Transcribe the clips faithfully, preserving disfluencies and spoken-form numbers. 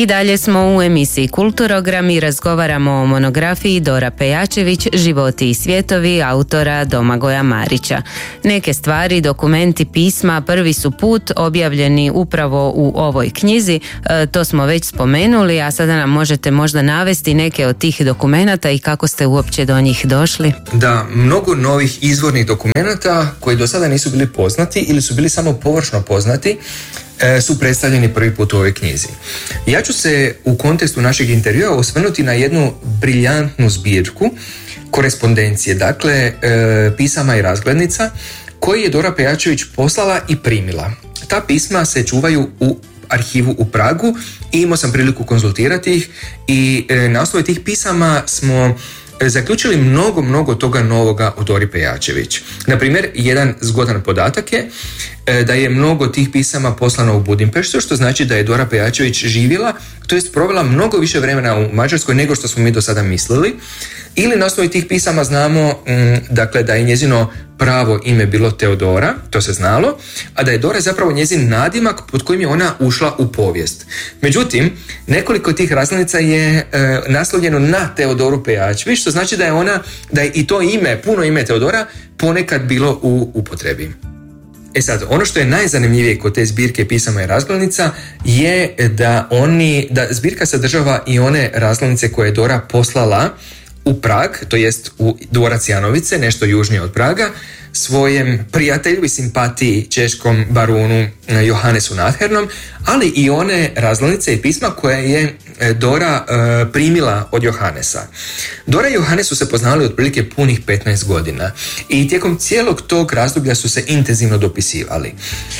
I dalje smo u emisiji Kulturogram i razgovaramo o monografiji Dora Pejačević, Životi i svjetovi autora Domagoja Marića. Neke stvari, dokumenti, pisma prvi su put objavljeni upravo u ovoj knjizi, e, to smo već spomenuli, a sada nam možete možda navesti neke od tih dokumenata i kako ste uopće do njih došli. Da, mnogo novih izvornih dokumenata koji do sada nisu bili poznati ili su bili samo površno poznati su predstavljeni prvi put u ovoj knjizi. Ja ću se u kontekstu našeg intervjua osvrnuti na jednu briljantnu zbirku korespondencije, dakle pisama i razglednica koji je Dora Pejačević poslala i primila. Ta pisma se čuvaju u arhivu u Pragu i imao sam priliku konzultirati ih i na osnovu tih pisama smo zaključili mnogo, mnogo toga novoga o Dori Pejačević. Na primjer, jedan zgodan podatak je da je mnogo tih pisama poslano u Budimpeštu, što znači da je Dora Pejačević živjela, to jest provela mnogo više vremena u Mađarskoj nego što smo mi do sada mislili. Ili na osnovi tih pisama znamo m, dakle, da je njezino pravo ime bilo Teodora, to se znalo, a da je Dora zapravo njezin nadimak pod kojim je ona ušla u povijest. Međutim, nekoliko tih razglednica je e, naslovljeno na Teodoru Pejačević, što znači da je ona, da je i to ime, puno ime Teodora, ponekad bilo u upotrebi. E sad, ono što je najzanimljivije kod te zbirke pisama i razglednica je da oni, da zbirka sadržava i one razglednice koje je Dora poslala u Prag, to jest u dvorac Janovice, nešto južnije od Praga, svojem prijatelju i simpatiji češkom barunu Johannesu Nadhernom, ali i one razglednice i pisma koje je Dora e, primila od Johannesa. Dora i Johannes su se poznali otprilike punih petnaest godina i tijekom cijelog tog razdoblja su se intenzivno dopisivali.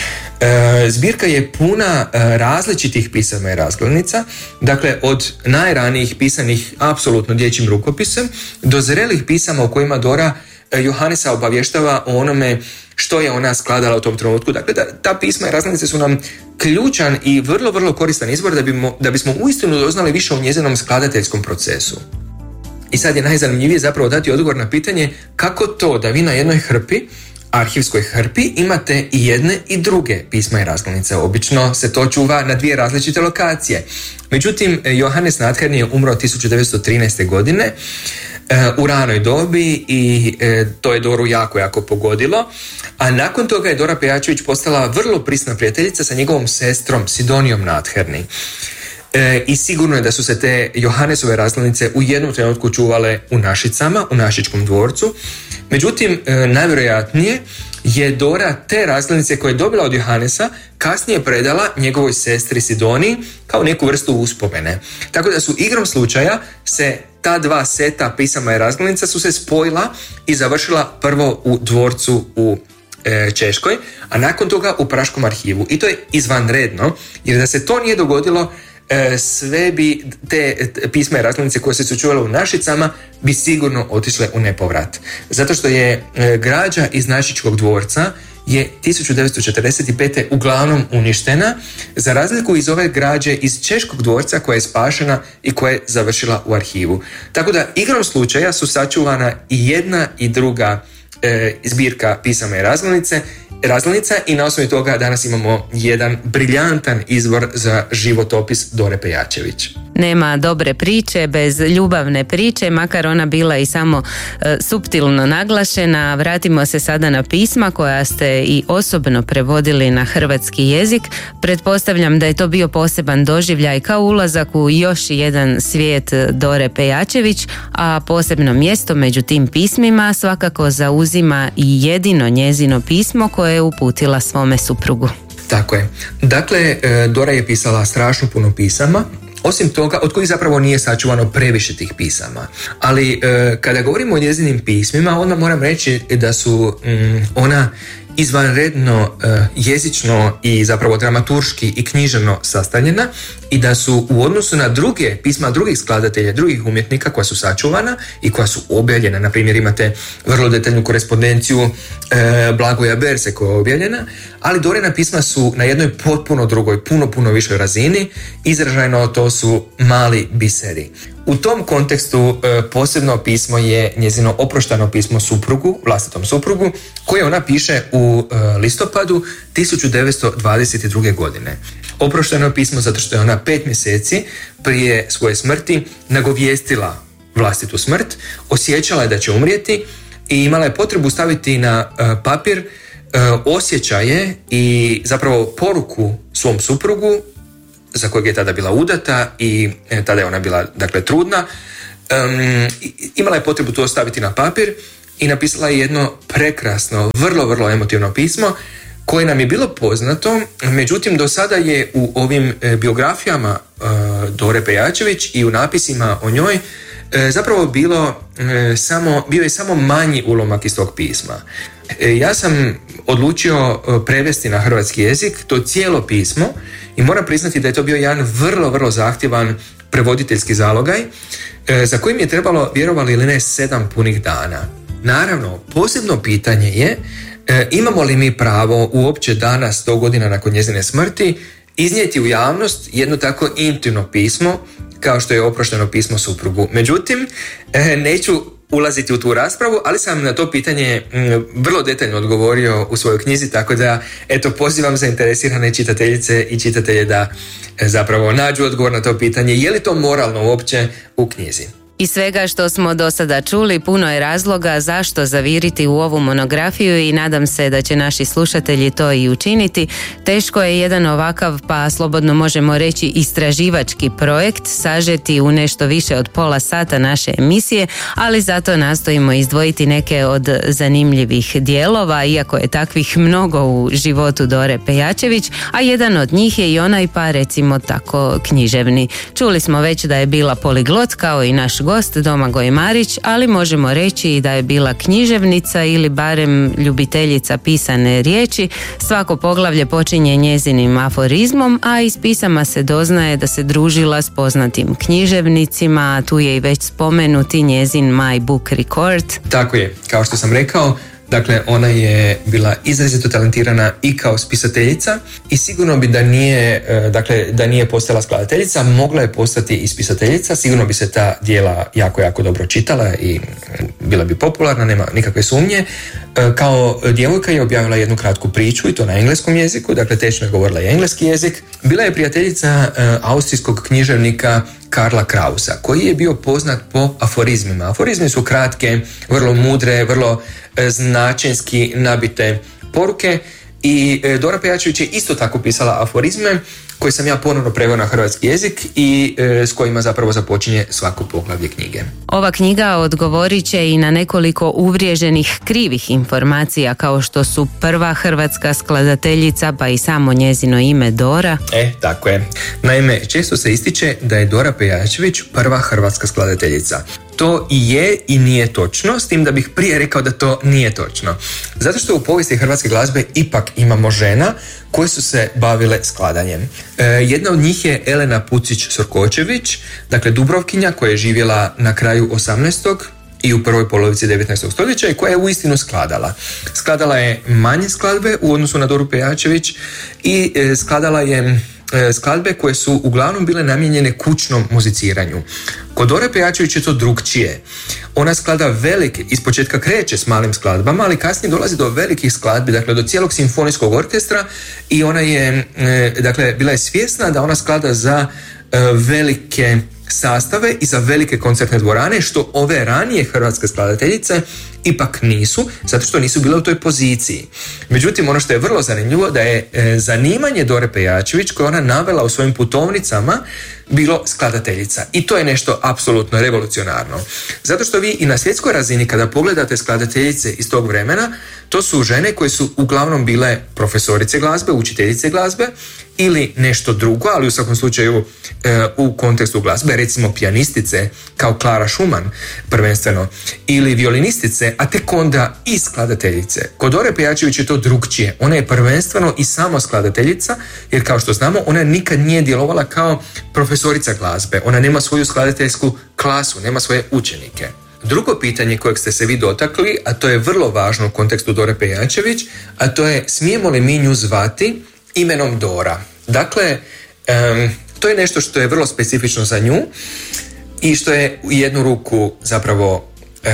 E, zbirka je puna e, različitih pisama i razglednica, dakle od najranijih pisanih apsolutno dječjim rukopisem do zrelih pisama u kojima Dora Johannesa obavještava o onome što je ona skladala u tom trenutku. Dakle, da, ta pisma i razglednice su nam ključan i vrlo, vrlo koristan izbor da, bimo, da bismo uistinu doznali više o njezinom skladateljskom procesu. I sad je najzanimljivije zapravo dati odgovor na pitanje kako to da vi na jednoj hrpi, arhivskoj hrpi, imate i jedne i druge pisma i razglednice. Obično se to čuva na dvije različite lokacije. Međutim, Johannes Nadhern je umro tisuću devetsto trinaeste. godine u ranoj dobi i e, to je Doru jako, jako pogodilo. A nakon toga je Dora Pejačević postala vrlo prisna prijateljica sa njegovom sestrom Sidonijom Nadherni. E, I sigurno je da su se te Johannesove razglednice u jednom trenutku čuvale u Našicama, u Našičkom dvorcu. Međutim, e, najvjerojatnije je Dora te razglednice koje je dobila od Johannesa kasnije predala njegovoj sestri Sidoniji kao neku vrstu uspomene. Tako da su igrom slučaja se ta dva seta pisama i razglednica su se spojila i završila prvo u dvorcu u e, Češkoj, a nakon toga u Praškom arhivu. I to je izvanredno, jer da se to nije dogodilo, e, sve bi te pisma i razglednice koje se su čuvale u Našicama bi sigurno otišle u nepovrat. Zato što je e, građa iz Našičkog dvorca je tisuću devetsto četrdeset pete. uglavnom uništena, za razliku iz ove građe iz Češkog dvorca koja je spašena i koja je završila u arhivu. Tako da igrom slučaja su sačuvana i jedna i druga e, zbirka pisama i razglednice, razglednica i na osnovi toga danas imamo jedan briljantan izvor za životopis Dore Pejačević. Nema dobre priče bez ljubavne priče, makar ona bila i samo e, suptilno naglašena. Vratimo se sada na pisma koja ste i osobno prevodili na hrvatski jezik. Pretpostavljam da je to bio poseban doživljaj kao ulazak u još jedan svijet Dore Pejačević, a posebno mjesto među tim pismima svakako zauzima i jedino njezino pismo koje je uputila svome suprugu. Tako je. Dakle, Dora je pisala strašno puno pisama, osim toga, od kojih zapravo nije sačuvano previše tih pisama. Ali e, kada govorimo o njezinim pismima, onda moram reći da su mm, ona izvanredno e, jezično i zapravo dramaturški i književno sastavljena i da su u odnosu na druge pisma drugih skladatelja, drugih umjetnika koja su sačuvana i koja su objavljena, na primjer imate vrlo detaljnu korespondenciju e, Blagoja Berse koja je objavljena, ali Dorina pisma su na jednoj potpuno drugoj, puno, puno višoj razini. Izražajno to su mali biseri. U tom kontekstu e, posebno pismo je njezino oprošteno pismo suprugu, vlastitom suprugu, koje ona piše u e, listopadu tisuću devetsto dvadeset druge. godine. Oprošteno pismo zato što je ona pet mjeseci prije svoje smrti nagovijestila vlastitu smrt, osjećala je da će umrijeti i imala je potrebu staviti na e, papir e, osjećaje i zapravo poruku svom suprugu, za kojeg je tada bila udata i e, tada je ona bila, dakle, trudna. Um, imala je potrebu to staviti na papir i napisala je jedno prekrasno, vrlo, vrlo emotivno pismo koje nam je bilo poznato, međutim do sada je u ovim e, biografijama e, Dore Pejačević i u napisima o njoj e, zapravo bilo e, samo, bio je samo manji ulomak iz tog pisma. E, ja sam odlučio prevesti na hrvatski jezik to cijelo pismo i moram priznati da je to bio jedan vrlo, vrlo zahtjevan prevoditeljski zalogaj e, za kojim je trebalo, vjerovali ili ne, sedam punih dana. Naravno, posebno pitanje je e, imamo li mi pravo uopće danas, sto godina nakon njezine smrti, iznijeti u javnost jedno tako intimno pismo kao što je oprošteno pismo suprugu. Međutim, e, neću ulaziti u tu raspravu, ali sam na to pitanje m, vrlo detaljno odgovorio u svojoj knjizi, tako da eto pozivam zainteresirane čitateljice i čitatelje da e, zapravo nađu odgovor na to pitanje, je li to moralno uopće u knjizi. Iz svega što smo do sada čuli, puno je razloga zašto zaviriti u ovu monografiju i nadam se da će naši slušatelji to i učiniti. Teško je jedan ovakav, pa slobodno možemo reći istraživački projekt, sažeti u nešto više od pola sata naše emisije, ali zato nastojimo izdvojiti neke od zanimljivih dijelova, iako je takvih mnogo u životu Dore Pejačević, a jedan od njih je i onaj, pa recimo tako, književni. Čuli smo već da je bila poliglot kao i naš gost Domagoj Marić, ali možemo reći i da je bila književnica ili barem ljubiteljica pisane riječi. Svako poglavlje počinje njezinim aforizmom, a iz pisama se doznaje da se družila s poznatim književnicima, tu je i već spomenuti njezin My Book Record. Tako je, kao što sam rekao, dakle, ona je bila izrazito talentirana i kao spisateljica i sigurno bi da nije, dakle, da nije postala skladateljica, mogla je postati i spisateljica, sigurno bi se ta djela jako, jako dobro čitala i bila bi popularna, nema nikakve sumnje. Kao djevojka je objavila jednu kratku priču i to na engleskom jeziku, dakle tečno je govorila i engleski jezik. Bila je prijateljica austrijskog književnika Karla Krausa, koji je bio poznat po aforizmima. Aforizmi su kratke, vrlo mudre, vrlo značenski nabite poruke i Dora Pejačević je isto tako pisala aforizme koje sam ja ponovno preveo na hrvatski jezik i e, s kojima zapravo započinje svako poglavlje knjige. Ova knjiga odgovorit će i na nekoliko uvriježenih krivih informacija, kao što su prva hrvatska skladateljica, pa i samo njezino ime Dora. E, tako je. Naime, često se ističe da je Dora Pejačević prva hrvatska skladateljica. To i je i nije točno, s tim da bih prije rekao da to nije točno. Zato što u povijesti hrvatske glazbe ipak imamo žena koje su se bavile skladanjem. E, jedna od njih je Elena Pucić-Sorkočević, dakle Dubrovkinja koja je živjela na kraju osamnaestog i u prvoj polovici devetnaestog stoljeća i koja je uistinu skladala. Skladala je manje skladbe u odnosu na Doru Pejačević i e, skladala je skladbe koje su uglavnom bile namijenjene kućnom muziciranju. Kod Dore Pejačević je to drugčije. Ona sklada velike, ispočetka kreće s malim skladbama, ali kasnije dolazi do velikih skladbi, dakle do cijelog simfonijskog orkestra i ona je, dakle, bila je svjesna da ona sklada za velike sastave i za velike koncertne dvorane, što ove ranije hrvatske skladateljice ipak nisu, zato što nisu bile u toj poziciji. Međutim, ono što je vrlo zanimljivo da je e, zanimanje Dore Pejačević koje ona navela u svojim putovnicama bilo skladateljica. I to je nešto apsolutno revolucionarno. Zato što vi i na svjetskoj razini kada pogledate skladateljice iz tog vremena, to su žene koje su uglavnom bile profesorice glazbe, učiteljice glazbe ili nešto drugo, ali u svakom slučaju e, u kontekstu glazbe, recimo pijanistice kao Klara Schumann prvenstveno, ili violinistice, a tek onda i skladateljice. Kod Dore Pejačević je to drugčije. Ona je prvenstveno i samo skladateljica, jer kao što znamo, ona nikad nije djelovala kao profesorica glazbe. Ona nema svoju skladateljsku klasu, nema svoje učenike. Drugo pitanje kojeg ste se vi dotakli, a to je vrlo važno u kontekstu Dore Pejačević, a to je smijemo li mi nju zvati imenom Dora. Dakle, um, to je nešto što je vrlo specifično za nju. i što je u jednu ruku zapravo e,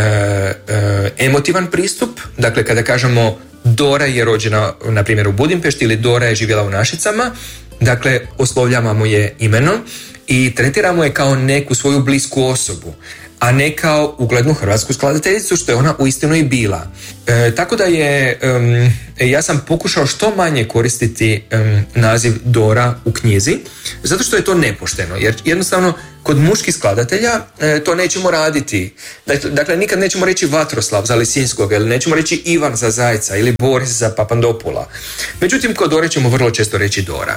e, emotivan pristup. Dakle, kada kažemo Dora je rođena na primjer u Budimpešti ili Dora je živjela u Našicama, dakle oslovljavamo je imenom i tretiramo je kao neku svoju blisku osobu, a ne kao uglednu hrvatsku skladateljicu, što je ona uistinu i bila. E, tako da je, um, ja sam pokušao što manje koristiti um, naziv Dora u knjizi, zato što je to nepošteno, jer jednostavno kod muških skladatelja e, to nećemo raditi. Dakle, dakle, nikad nećemo reći Vatroslav za Lisinskog, ili nećemo reći Ivan za Zajca, ili Boris za Papandopula. Međutim, kod Dore ćemo vrlo često reći Dora.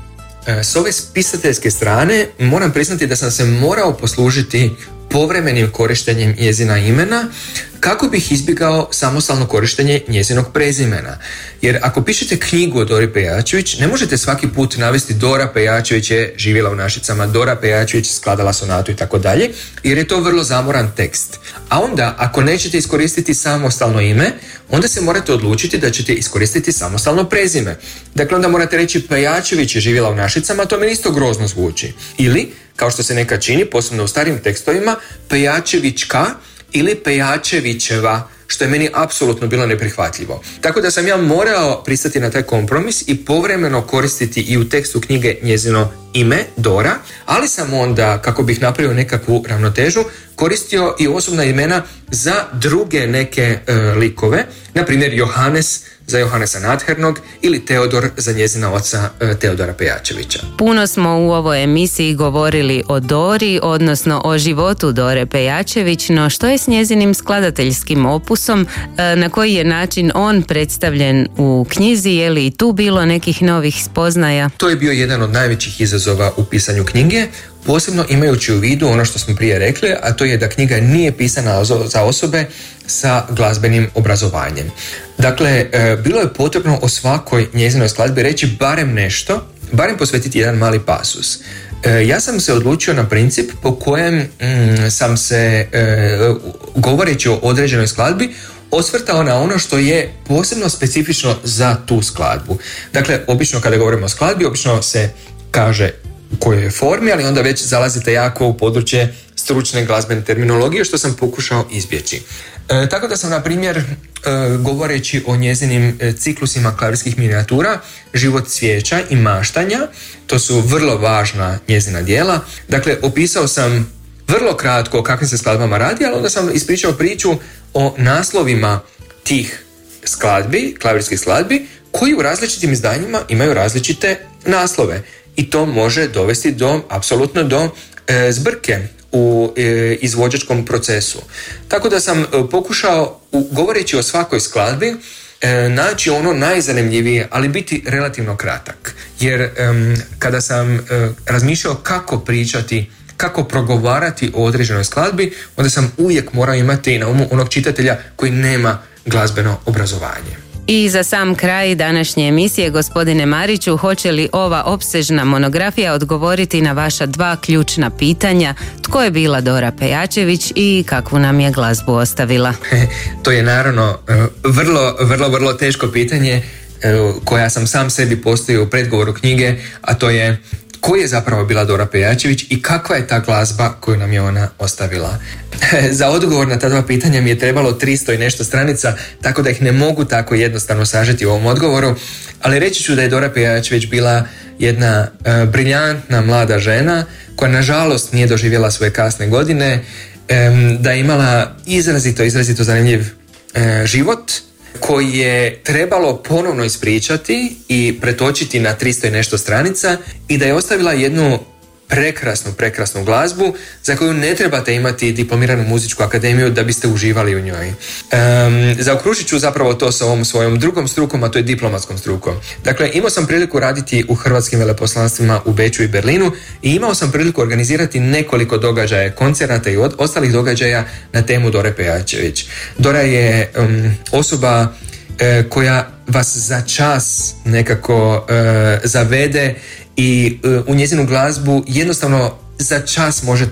E, s ove spisateljske strane moram priznati da sam se morao poslužiti povremenim korištenjem njezina imena kako bih izbjegao samostalno korištenje njezinog prezimena. Jer ako pišete knjigu o Dori Pejačević, ne možete svaki put navesti Dora Pejačević je živjela u Našicama, Dora Pejačević skladala sonatu i tako dalje, jer je to vrlo zamoran tekst. A onda, ako nećete iskoristiti samostalno ime, onda se morate odlučiti da ćete iskoristiti samostalno prezime. Dakle, onda morate reći Pejačević je živjela u Našicama, to meni isto grozno zvuči. Ili, kao što se nekad čini, posebno u starim tekstovima, Pejačevićka ili Pejačevićeva, što je meni apsolutno bilo neprihvatljivo. Tako da sam ja morao pristati na taj kompromis i povremeno koristiti i u tekstu knjige njezino ime, Dora, ali sam onda, kako bih napravio nekakvu ravnotežu, koristio i osobna imena za druge neke e, likove, na primjer Johannes za Johannesa Nadhernog ili Teodor za njezina oca e, Teodora Pejačevića. Puno smo u ovoj emisiji govorili o Dori, odnosno o životu Dore Pejačević, no što je s njezinim skladateljskim opusom, e, na koji je način on predstavljen u knjizi, je li i tu bilo nekih novih spoznaja? To je bio jedan od najvećih izazova u pisanju knjige, posebno imajući u vidu ono što smo prije rekli, a to je da knjiga nije pisana za osobe sa glazbenim obrazovanjem. Dakle, bilo je potrebno o svakoj njezinoj skladbi reći barem nešto, barem posvetiti jedan mali pasus. Ja sam se odlučio na princip po kojem mm, sam se, govoreći o određenoj skladbi, osvrtao na ono što je posebno specifično za tu skladbu. Dakle, obično kada govorimo o skladbi, obično se kaže u kojoj je formi, ali onda već zalazite jako u područje stručne glazbene terminologije, što sam pokušao izbjeći. E, tako da sam, na primjer, e, govoreći o njezinim e, ciklusima klavirskih minijatura, Život cvijeća i Maštanja, to su vrlo važna njezina djela. Dakle, opisao sam vrlo kratko o kakvim se skladbama radi, ali onda sam ispričao priču o naslovima tih skladbi, klavirskih skladbi, koji u različitim izdanjima imaju različite naslove. I to može dovesti do, apsolutno do e, zbrke u e, izvođačkom procesu. Tako da sam e, pokušao, u, govoreći o svakoj skladbi, e, naći ono najzanimljivije, ali biti relativno kratak. Jer e, kada sam e, razmišljao kako pričati, kako progovarati o određenoj skladbi, onda sam uvijek morao imati na umu onog čitatelja koji nema glazbeno obrazovanje. I za sam kraj današnje emisije, gospodine Mariću, hoće li ova opsežna monografija odgovoriti na vaša dva ključna pitanja? Tko je bila Dora Pejačević i kakvu nam je glazbu ostavila? To je naravno vrlo, vrlo, vrlo teško pitanje koja sam sam sebi postavio u predgovoru knjige, a to je: ko je zapravo bila Dora Pejačević i kakva je ta glazba koju nam je ona ostavila? Za odgovor na ta dva pitanja mi je trebalo tristo i nešto stranica, tako da ih ne mogu tako jednostavno sažeti u ovom odgovoru, ali reći ću da je Dora Pejačević bila jedna uh, briljantna mlada žena koja nažalost nije doživjela svoje kasne godine, um, da je imala izrazito, izrazito zanimljiv uh, život koji je trebalo ponovno ispričati i pretočiti na tristo i nešto stranica, i da je ostavila jednu prekrasnu, prekrasnu glazbu za koju ne trebate imati diplomiranu muzičku akademiju da biste uživali u njoj. Um, zaokružit ću zapravo to sa ovom svojom drugom strukom, a to je diplomatskom strukom. Dakle, imao sam priliku raditi u hrvatskim veleposlanstvima u Beču i Berlinu i imao sam priliku organizirati nekoliko događaja, koncerata i od, ostalih događaja na temu Dore Pejačević. Dora je um, osoba e, koja vas za čas nekako e, zavede i e, u njezinu glazbu jednostavno za čas možete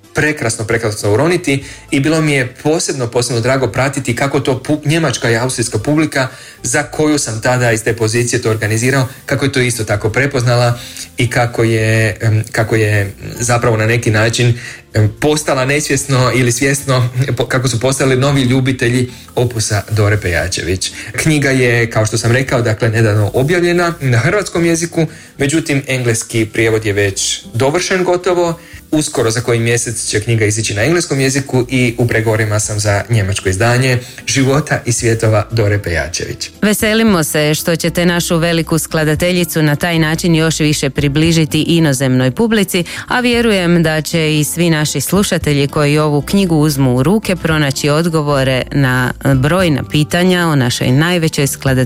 prekrasno, prekrasno uroniti i bilo mi je posebno, posebno drago pratiti kako to pu- njemačka i austrijska publika za koju sam tada iz te pozicije to organizirao, kako je to isto tako prepoznala i kako je, kako je zapravo na neki način postala nesvjesno ili svjesno, kako su postali novi ljubitelji opusa Dore Pejačević. Knjiga je, kao što sam rekao, dakle nedavno objavljena na hrvatskom jeziku, međutim engleski prijevod je već dovršen gotovo. Uskoro za koji mjesec će knjiga izići na engleskom jeziku i u pregovorima sam za njemačko izdanje Života i svjetova Dore Pejačević. Veselimo se što ćete našu veliku skladateljicu na taj način još više približiti inozemnoj publici, a vjerujem da će i svi naši slušatelji koji ovu knjigu uzmu u ruke pronaći odgovore na brojna pitanja o našoj najvećoj skladateljici